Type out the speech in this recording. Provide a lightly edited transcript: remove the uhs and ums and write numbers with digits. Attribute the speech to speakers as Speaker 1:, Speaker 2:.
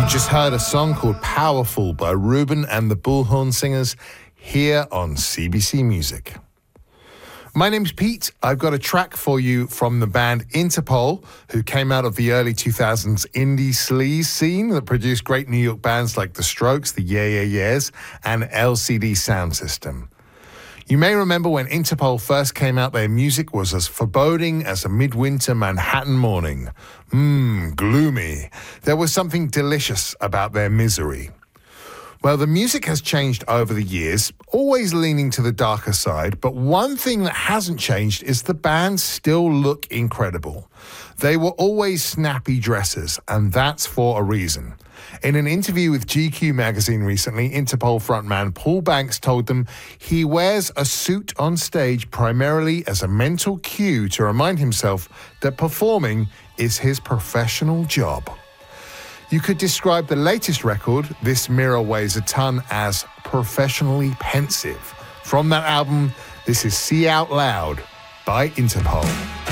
Speaker 1: Just heard a song called Powerful by Ruben and the Bullhorn Singers here on CBC Music. My name's Pete. I've got a track for you from the band Interpol, who came out of the early 2000s indie sleaze scene that produced great New York bands like The Strokes, the Yeah Yeah Yeahs, and LCD Sound System. You may remember when Interpol first came out, their music was as foreboding as a midwinter Manhattan morning. Gloomy. There was something delicious about their misery. Well, the music has changed over the years, always leaning to the darker side, but one thing that hasn't changed is the band still look incredible. They were always snappy dressers, and that's for a reason. In an interview with GQ magazine recently, Interpol frontman Paul Banks told them he wears a suit on stage primarily as a mental cue to remind himself that performing is his professional job. You could describe the latest record, This Mirror Weighs a Ton, as professionally pensive. From that album, this is See Out Loud by Interpol.